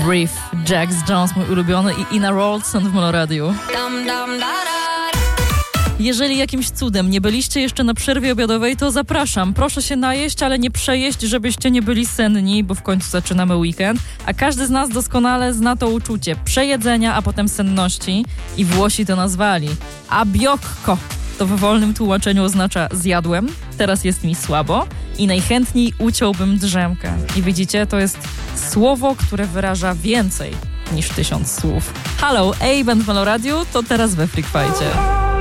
Brief, Jax Jones, mój ulubiony, i Ina Rolson w Meloradiu. Jeżeli jakimś cudem nie byliście jeszcze na przerwie obiadowej, to zapraszam. Proszę się najeść, ale nie przejeść, żebyście nie byli senni, bo w końcu zaczynamy weekend. A każdy z nas doskonale zna to uczucie przejedzenia, a potem senności. I Włosi to nazwali abbiocco. To w wolnym tłumaczeniu oznacza zjadłem, teraz jest mi słabo i najchętniej uciąłbym drzemkę. I widzicie, to jest słowo, które wyraża więcej niż 1000 słów. Halo, A-Band w Meloradiu, to teraz we Freak Fight'cie.